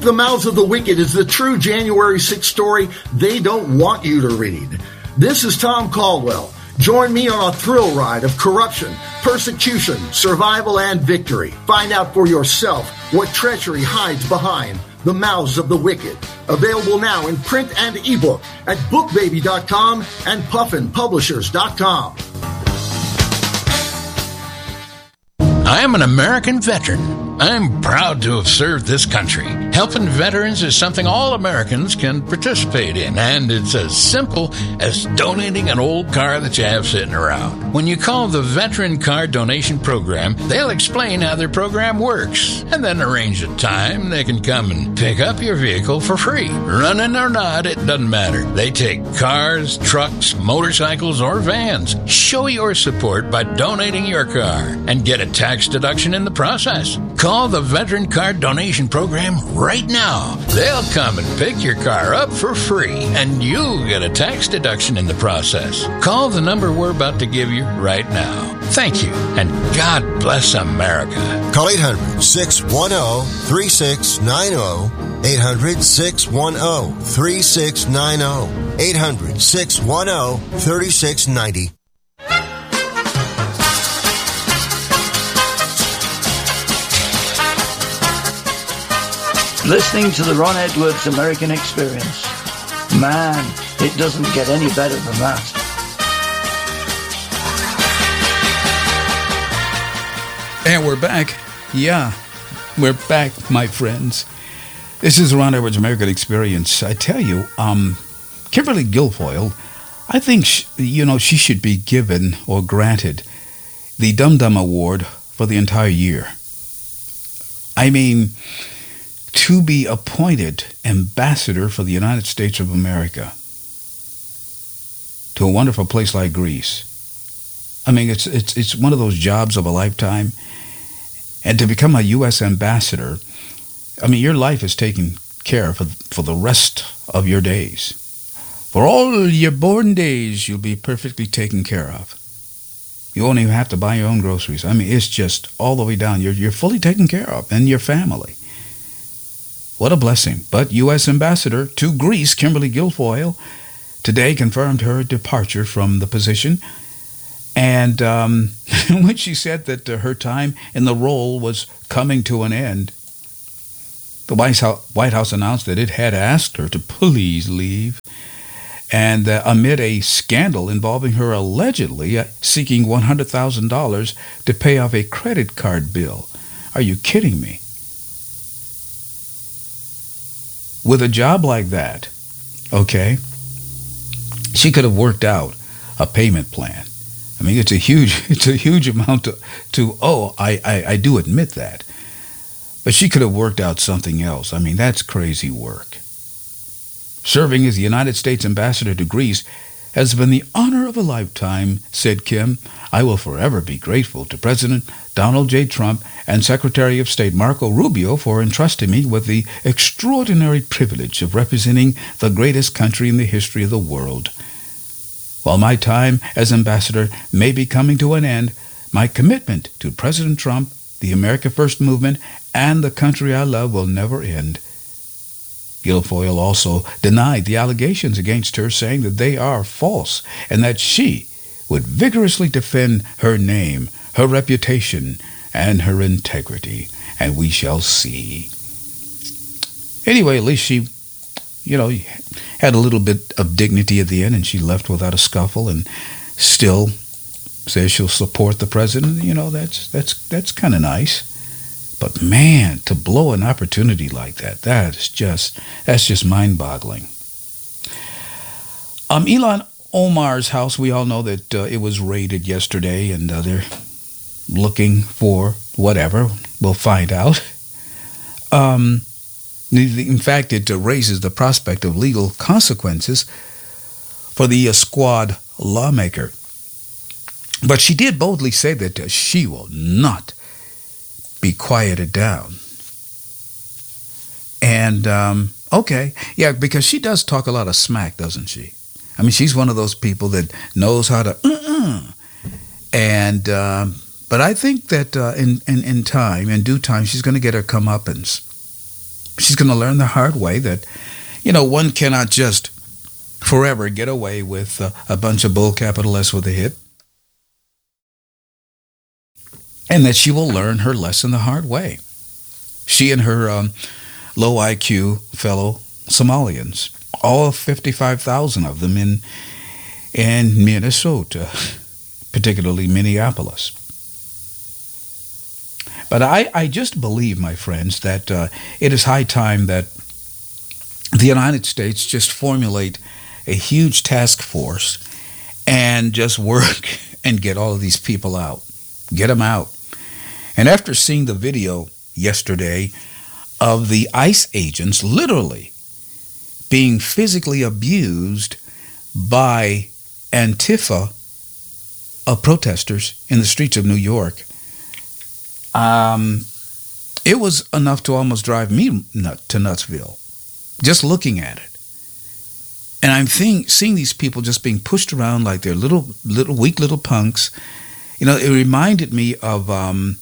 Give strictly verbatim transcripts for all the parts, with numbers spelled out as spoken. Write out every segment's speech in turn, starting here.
The Mouths of the Wicked is the true January sixth story they don't want you to read. This is Tom Caldwell. Join me on a thrill ride of corruption, persecution, survival, and victory. Find out for yourself what treachery hides behind The Mouths of the Wicked. Available now in print and ebook at bookbaby dot com and puffin publishers dot com. I am an American veteran. I'm proud to have served this country. Helping veterans is something all Americans can participate in, and it's as simple as donating an old car that you have sitting around. When you call the Veteran Car Donation Program, they'll explain how their program works, and then arrange a time they can come and pick up your vehicle for free. Running or not, it doesn't matter. They take cars, trucks, motorcycles, or vans. Show your support by donating your car and get a tax deduction in the process. Call the Veteran Car Donation Program right now. They'll come and pick your car up for free, and you'll get a tax deduction in the process. Call the number we're about to give you right now. Thank you, and God bless America. Call eight hundred, six one zero, three six nine zero. eight hundred, six one zero, three six nine zero. eight hundred, six one zero, three six nine zero. Listening to the Ron Edwards American Experience. Man, it doesn't get any better than that. And we're back. Yeah, we're back, my friends. This is Ron Edwards American Experience. I tell you, um, Kimberly Guilfoyle, I think, she, you know, she should be given or granted the Dum Dum Award for the entire year. I mean, to be appointed ambassador for the United States of America to a wonderful place like Greece. I mean, it's it's it's one of those jobs of a lifetime. And to become a U S ambassador, I mean, your life is taken care of for, for the rest of your days. For all your born days, you'll be perfectly taken care of. You won't even have to buy your own groceries. I mean, it's just all the way down. You're you're fully taken care of, and your family. What a blessing. But U S Ambassador to Greece, Kimberly Guilfoyle, today confirmed her departure from the position. And um, when she said that uh, her time in the role was coming to an end, the White House announced that it had asked her to please leave. And uh, amid a scandal involving her allegedly uh, seeking one hundred thousand dollars to pay off a credit card bill. Are you kidding me? With a job like that, okay, she could have worked out a payment plan. I mean, it's a huge, it's a huge amount to, to owe. I, I, I do admit that. But she could have worked out something else. I mean, that's crazy work. Serving as the United States ambassador to Greece has been the honor of a lifetime, said Kim. I will forever be grateful to President Donald J. Trump and Secretary of State Marco Rubio for entrusting me with the extraordinary privilege of representing the greatest country in the history of the world. While my time as ambassador may be coming to an end, my commitment to President Trump, the America First movement, and the country I love will never end. Guilfoyle also denied the allegations against her, saying that they are false and that she would vigorously defend her name, her reputation, and her integrity. And we shall see. Anyway, at least she, you know, had a little bit of dignity at the end, and she left without a scuffle, and still says she'll support the president. You know, that's that's that's kind of nice. But man, to blow an opportunity like that, that is just that's just mind-boggling. Um, Ilhan Omar's house, we all know that uh, it was raided yesterday, and uh, they're looking for whatever. We'll find out. Um, in fact, it uh, raises the prospect of legal consequences for the uh, squad lawmaker. But she did boldly say that uh, she will not be quieted down. And, um, okay, yeah, because she does talk a lot of smack, doesn't she? I mean, she's one of those people that knows how to, uh-uh. And, um, but I think that uh, in, in, in time, in due time, she's going to get her comeuppance. She's going to learn the hard way that, you know, one cannot just forever get away with uh, a bunch of bull, capital S with a hit. And that she will learn her lesson the hard way. She and her um, low I Q fellow Somalians, all fifty-five thousand of them in, in Minnesota, particularly Minneapolis. But I, I just believe, my friends, that uh, it is high time that the United States just formulate a huge task force and just work and get all of these people out. Get them out. And after seeing the video yesterday of the ICE agents literally being physically abused by Antifa of protesters in the streets of New York, um, it was enough to almost drive me nut to Nutsville, just looking at it. And I'm seeing, seeing these people just being pushed around like they're little, little weak little punks. You know, it reminded me of um,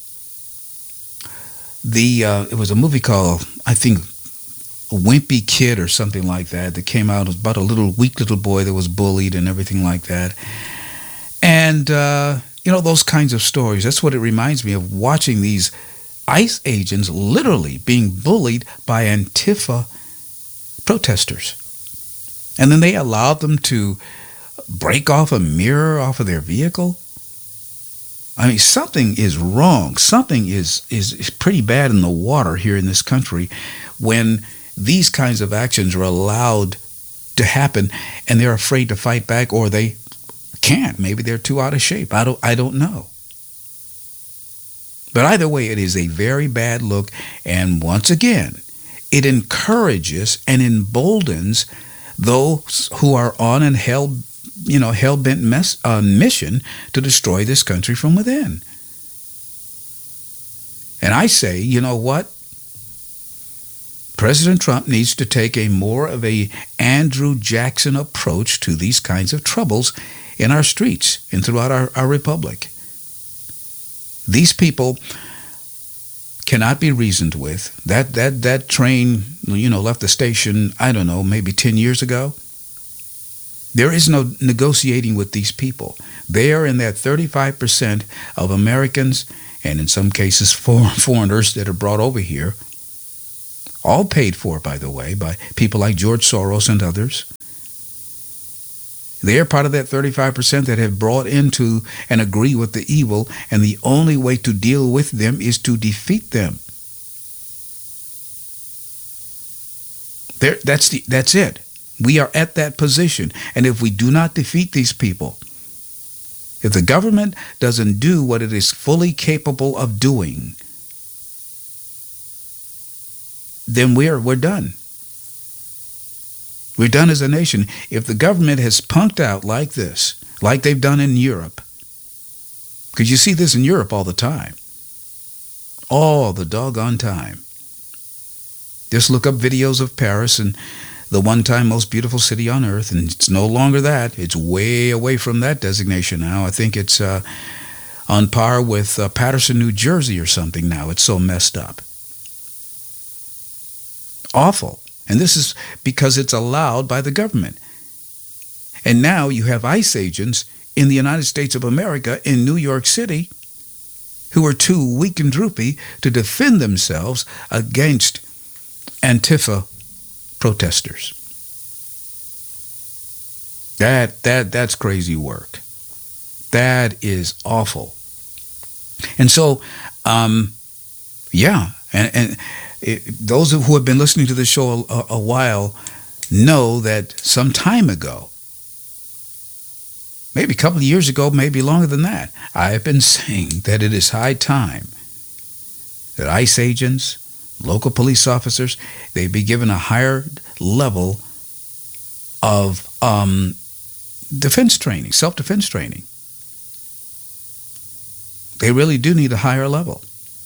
the, uh, it was a movie called, I think, A Wimpy Kid or something like that, that came out. It was about a little weak little boy that was bullied and everything like that. And, uh, you know, those kinds of stories, that's what it reminds me of, watching these ICE agents literally being bullied by Antifa protesters. And then they allowed them to break off a mirror off of their vehicle. I mean, something is wrong. Something is, is, is pretty bad in the water here in this country when these kinds of actions are allowed to happen and they're afraid to fight back, or they can't. Maybe they're too out of shape. I don't, I don't know. But either way, it is a very bad look. And once again, it encourages and emboldens those who are on and hell, you know, hell-bent mess, uh, mission to destroy this country from within. And I say, you know what? President Trump needs to take a more of a Andrew Jackson approach to these kinds of troubles in our streets and throughout our, our republic. These people cannot be reasoned with. That that that train, you know, left the station, I don't know, maybe ten years ago. There is no negotiating with these people. They are in that thirty-five percent of Americans, and in some cases foreign, foreigners that are brought over here, all paid for, by the way, by people like George Soros and others. They are part of that thirty-five percent that have brought into and agree with the evil, and the only way to deal with them is to defeat them. There, that's the, that's it. We are at that position, and if we do not defeat these people, if the government doesn't do what it is fully capable of doing, then we're we're done. We're done as a nation. If the government has punked out like this, like they've done in Europe, because you see this in Europe all the time, all the doggone time. Just look up videos of Paris, and the one-time most beautiful city on earth, and it's no longer that. It's way away from that designation now. I think it's uh, on par with uh, Patterson, New Jersey or something now. It's so messed up. Awful. And this is because it's allowed by the government. And now you have ICE agents in the United States of America, in New York City, who are too weak and droopy to defend themselves against Antifa protesters. That that that's crazy work. That is awful. And so, um, yeah, and and. It, those who have been listening to this show a, a while know that some time ago, maybe a couple of years ago, maybe longer than that, I have been saying that it is high time that ICE agents, local police officers, they be given a higher level of um, defense training, self-defense training. They really do need a higher level.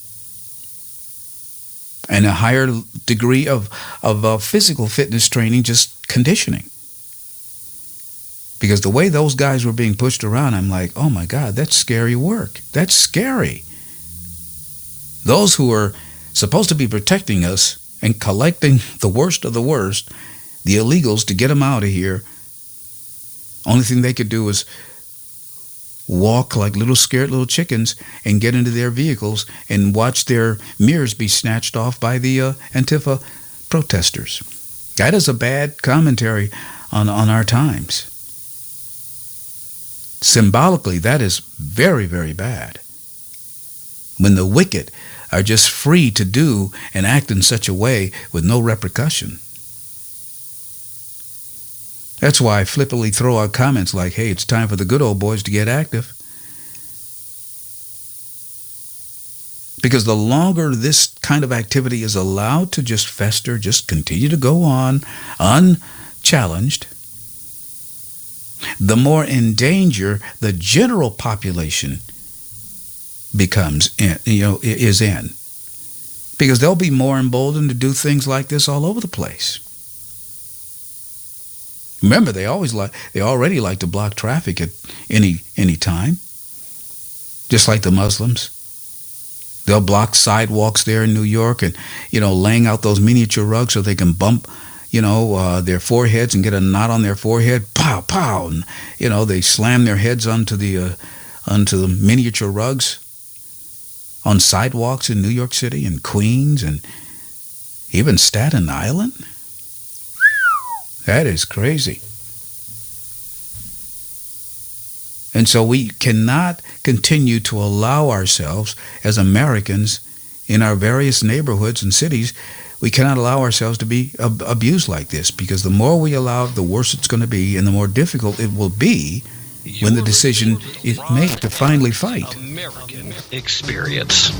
And a higher degree of, of uh, physical fitness training, just conditioning. Because the way those guys were being pushed around, I'm like, oh my God, that's scary work. That's scary. Those who are supposed to be protecting us and collecting the worst of the worst, the illegals, to get them out of here. Only thing they could do is walk like little scared little chickens and get into their vehicles and watch their mirrors be snatched off by the uh, Antifa protesters. That is a bad commentary on, on our times. Symbolically, that is very, very bad. When the wicked are just free to do and act in such a way with no repercussion. That's why I flippantly throw out comments like, hey, it's time for the good old boys to get active. Because the longer this kind of activity is allowed to just fester, just continue to go on unchallenged, the more in danger the general population becomes, in, you know, is in. Because they'll be more emboldened to do things like this all over the place. Remember, they always like they already like to block traffic at any any time. Just like the Muslims. They'll block sidewalks there in New York and, you know, laying out those miniature rugs so they can bump, you know, uh, their foreheads and get a knot on their forehead. Pow, pow. And, you know, they slam their heads onto the uh, onto the miniature rugs on sidewalks in New York City and Queens and even Staten Island. That is crazy. And so we cannot continue to allow ourselves as Americans in our various neighborhoods and cities, we cannot allow ourselves to be ab- abused like this, because the more we allow it, the worse it's going to be and the more difficult it will be when the decision is made to finally fight. American experience.